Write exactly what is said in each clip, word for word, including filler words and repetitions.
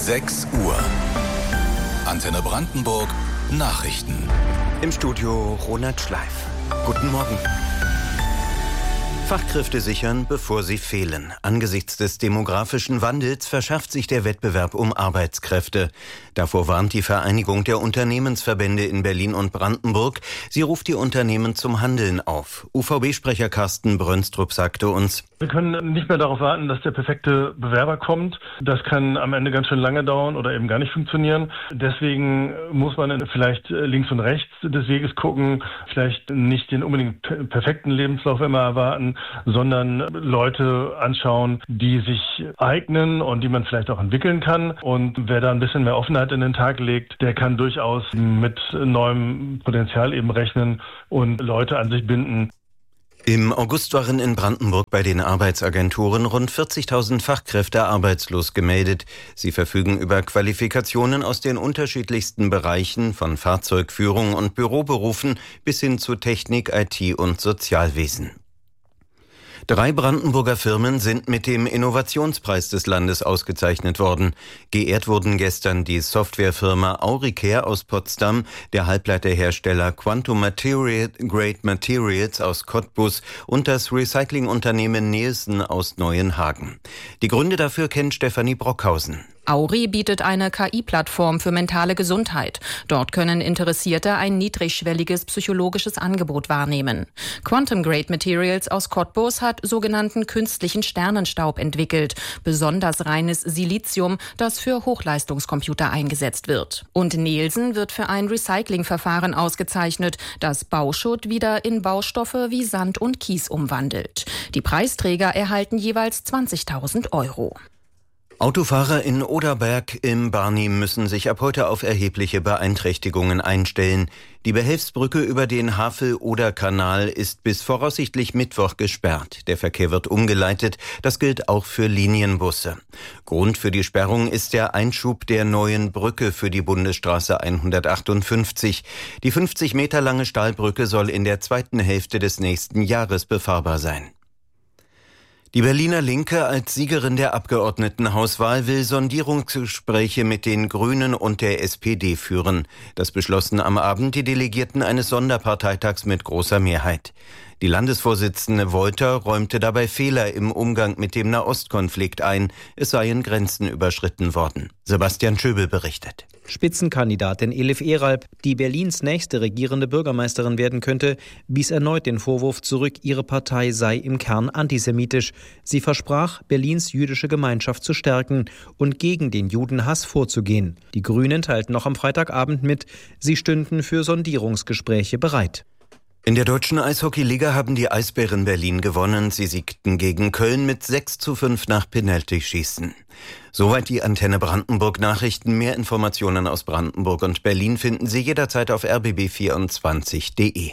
sechs Uhr. Antenne Brandenburg Nachrichten. Im Studio Ronald Schleif. Guten Morgen. Fachkräfte sichern, bevor sie fehlen. Angesichts des demografischen Wandels verschärft sich der Wettbewerb um Arbeitskräfte. Davor warnt die Vereinigung der Unternehmensverbände in Berlin und Brandenburg. Sie ruft die Unternehmen zum Handeln auf. U V B-Sprecher Carsten Brönstrup sagte uns: Wir können nicht mehr darauf warten, dass der perfekte Bewerber kommt. Das kann am Ende ganz schön lange dauern oder eben gar nicht funktionieren. Deswegen muss man vielleicht links und rechts des Weges gucken, vielleicht nicht den unbedingt perfekten Lebenslauf immer erwarten, sondern Leute anschauen, die sich eignen und die man vielleicht auch entwickeln kann. Und wer da ein bisschen mehr Offenheit in den Tag legt, der kann durchaus mit neuem Potenzial eben rechnen und Leute an sich binden. Im August waren in Brandenburg bei den Arbeitsagenturen rund vierzigtausend Fachkräfte arbeitslos gemeldet. Sie verfügen über Qualifikationen aus den unterschiedlichsten Bereichen, von Fahrzeugführung und Büroberufen bis hin zu Technik, I T und Sozialwesen. Drei Brandenburger Firmen sind mit dem Innovationspreis des Landes ausgezeichnet worden. Geehrt wurden gestern die Softwarefirma Auricare aus Potsdam, der Halbleiterhersteller Quantum Material Grade Materials aus Cottbus und das Recyclingunternehmen Nielsen aus Neuenhagen. Die Gründe dafür kennt Stefanie Brockhausen. Auri bietet eine K I-Plattform für mentale Gesundheit. Dort können Interessierte ein niedrigschwelliges psychologisches Angebot wahrnehmen. Quantum Grade Materials aus Cottbus hat sogenannten künstlichen Sternenstaub entwickelt, besonders reines Silizium, das für Hochleistungscomputer eingesetzt wird. Und Nielsen wird für ein Recyclingverfahren ausgezeichnet, das Bauschutt wieder in Baustoffe wie Sand und Kies umwandelt. Die Preisträger erhalten jeweils zwanzigtausend Euro. Autofahrer in Oderberg im Barnim müssen sich ab heute auf erhebliche Beeinträchtigungen einstellen. Die Behelfsbrücke über den Havel-Oder-Kanal ist bis voraussichtlich Mittwoch gesperrt. Der Verkehr wird umgeleitet. Das gilt auch für Linienbusse. Grund für die Sperrung ist der Einschub der neuen Brücke für die Bundesstraße hundertachtundfünfzig. Die fünfzig Meter lange Stahlbrücke soll in der zweiten Hälfte des nächsten Jahres befahrbar sein. Die Berliner Linke als Siegerin der Abgeordnetenhauswahl will Sondierungsgespräche mit den Grünen und der S P D führen. Das beschlossen am Abend die Delegierten eines Sonderparteitags mit großer Mehrheit. Die Landesvorsitzende Wolter räumte dabei Fehler im Umgang mit dem Nahostkonflikt ein. Es seien Grenzen überschritten worden. Sebastian Schöbel berichtet. Spitzenkandidatin Elif Eralp, die Berlins nächste regierende Bürgermeisterin werden könnte, wies erneut den Vorwurf zurück, ihre Partei sei im Kern antisemitisch. Sie versprach, Berlins jüdische Gemeinschaft zu stärken und gegen den Judenhass vorzugehen. Die Grünen teilten noch am Freitagabend mit, sie stünden für Sondierungsgespräche bereit. In der deutschen Eishockeyliga haben die Eisbären Berlin gewonnen. Sie siegten gegen Köln mit sechs zu fünf nach Penaltyschießen. Soweit die Antenne Brandenburg Nachrichten. Mehr Informationen aus Brandenburg und Berlin finden Sie jederzeit auf r b b vierundzwanzig punkt de.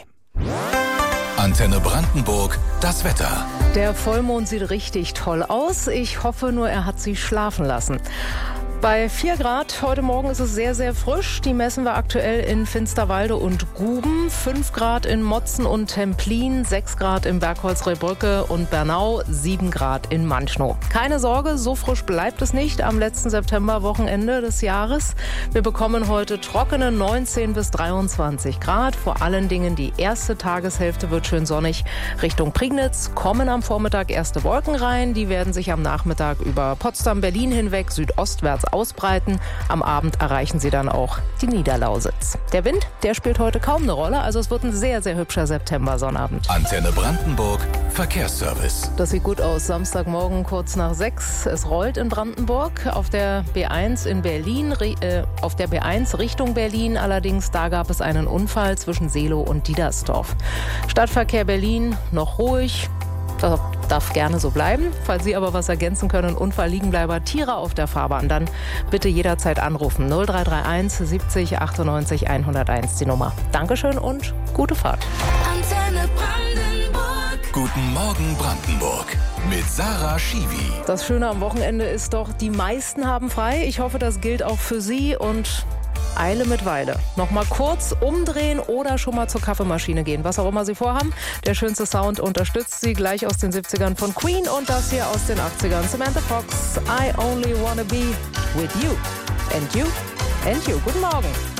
Antenne Brandenburg, das Wetter. Der Vollmond sieht richtig toll aus. Ich hoffe nur, er hat Sie schlafen lassen. Bei vier Grad heute Morgen ist es sehr, sehr frisch. Die messen wir aktuell in Finsterwalde und Guben. fünf Grad in Motzen und Templin, sechs Grad in Bergholz-Rehbrücke und Bernau, sieben Grad in Manchnow. Keine Sorge, so frisch bleibt es nicht am letzten Septemberwochenende des Jahres. Wir bekommen heute trockene neunzehn bis dreiundzwanzig Grad. Vor allen Dingen die erste Tageshälfte wird schön sonnig. Richtung Prignitz kommen am Vormittag erste Wolken rein. Die werden sich am Nachmittag über Potsdam, Berlin hinweg südostwärts ausbreiten. Am Abend erreichen sie dann auch die Niederlausitz. Der Wind, der spielt heute kaum eine Rolle, also es wird ein sehr, sehr hübscher September-Sonnabend. Antenne Brandenburg, Verkehrsservice. Das sieht gut aus. Samstagmorgen kurz nach sechs. Es rollt in Brandenburg auf der B eins in Berlin, äh, auf der B eins Richtung Berlin. Allerdings, da gab es einen Unfall zwischen Seelow und Diedersdorf. Stadtverkehr Berlin noch ruhig. Das darf gerne so bleiben. Falls Sie aber was ergänzen können, Unfall, Liegenbleiber, Tiere auf der Fahrbahn, dann bitte jederzeit anrufen. null drei drei eins siebzig achtundneunzig hunderteins die Nummer. Dankeschön und gute Fahrt. Antenne Brandenburg. Guten Morgen Brandenburg mit Sarah Schiwi. Das Schöne am Wochenende ist doch, die meisten haben frei. Ich hoffe, das gilt auch für Sie und Eile mit Weile. Noch mal kurz umdrehen oder schon mal zur Kaffeemaschine gehen. Was auch immer Sie vorhaben. Der schönste Sound unterstützt Sie gleich aus den siebzigern von Queen und das hier aus den achtzigern. Samantha Fox, I Only Wanna Be with you. And you. And you. Guten Morgen.